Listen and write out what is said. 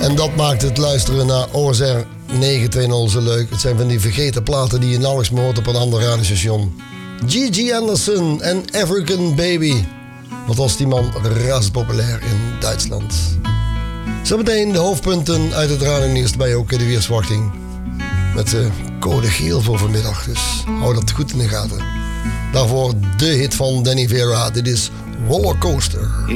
En dat maakt het luisteren naar OSR 920 zo leuk. Het zijn van die vergeten platen die je nauwelijks meer hoort op een ander radiostation. Gigi Anderson en African Baby. Wat was die man razend populair in Duitsland. Zometeen de hoofdpunten uit het radionieuws bij ook in de weersverwachting. Met de code geel voor vanmiddag, dus hou dat goed in de gaten. Daarvoor de hit van Danny Vera. Dit is Rollercoaster.